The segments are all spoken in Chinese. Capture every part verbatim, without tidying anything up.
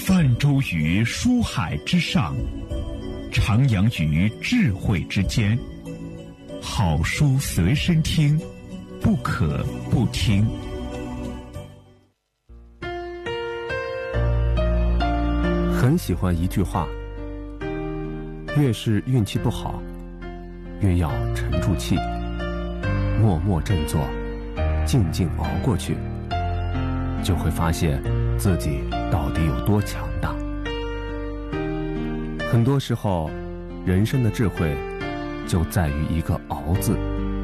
泛舟于书海之上，徜徉于智慧之间。好书随身听，不可不听。 很喜欢一句话：越是运气不好，越要沉住气，默默振作，静静熬过去，就会发现自己到底有多强大。很多时候，人生的智慧就在于一个熬字，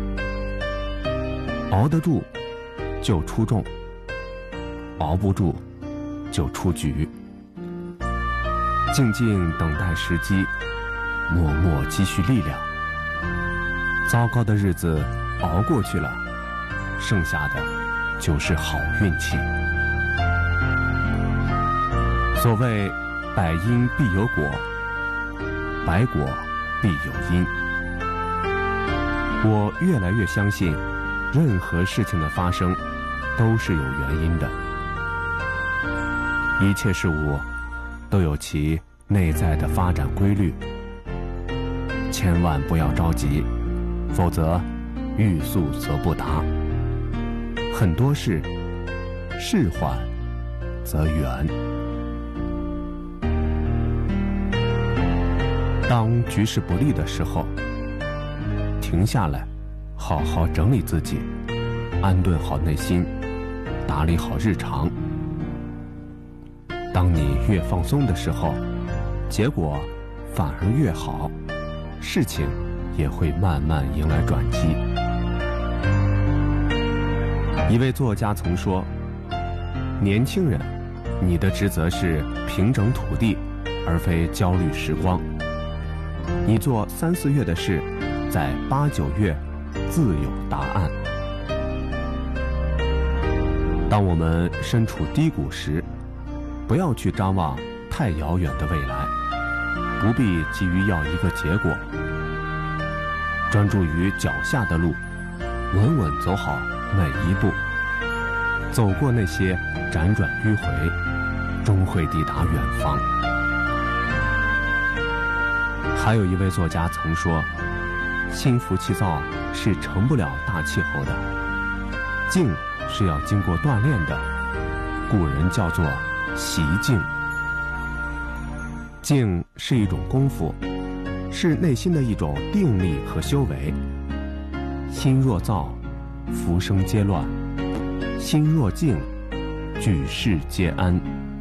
熬得住就出众，熬不住就出局。静静等待时机，默默积蓄力量。糟糕的日子熬过去了，剩下的就是好运气。所谓百因必有果，百果必有因。我越来越相信，任何事情的发生都是有原因的。一切事物都有其内在的发展规律，千万不要着急，否则欲速则不达。很多事，事缓则圆。当局势不利的时候，停下来，好好整理自己，安顿好内心，打理好日常。当你越放松的时候，结果反而越好，事情也会慢慢迎来转机。一位作家曾说，年轻人，你的职责是平整土地，而非焦虑时光。你做三四月的事，在八九月自有答案。当我们身处低谷时，不要去张望太遥远的未来，不必急于要一个结果，专注于脚下的路，稳稳走好每一步，走过那些辗转迂回，终会抵达远方。还有一位作家曾说，心浮气躁是成不了大气候的，静是要经过锻炼的，古人叫做习静。静是一种功夫，是内心的一种定力和修为。心若躁，浮生皆乱；心若静，举世皆安。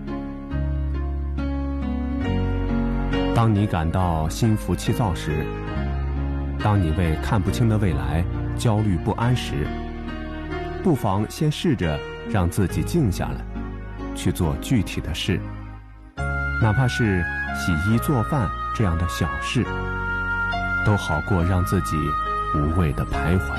当你感到心浮气躁时，当你为看不清的未来焦虑不安时，不妨先试着让自己静下来，去做具体的事，哪怕是洗衣做饭这样的小事，都好过让自己无谓的徘徊。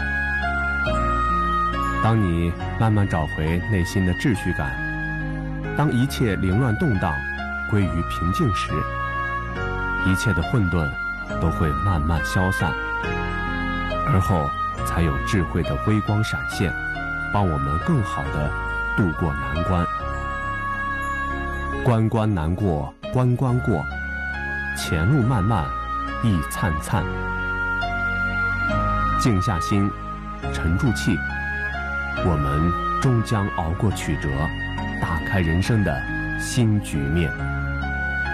当你慢慢找回内心的秩序感，当一切凌乱动荡归于平静时，一切的混沌都会慢慢消散，而后才有智慧的微光闪现，帮我们更好地度过难关。关关难过关关过，前路漫漫亦灿灿。静下心，沉住气，我们终将熬过曲折，打开人生的新局面。